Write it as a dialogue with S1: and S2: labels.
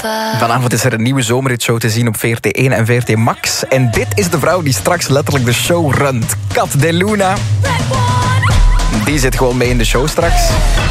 S1: Vanavond is er een nieuwe zomerhitshow te zien op VRT1 en VRT Max. En dit is de vrouw die straks letterlijk de show runt. Kat de Luna. Die zit gewoon mee in de show straks.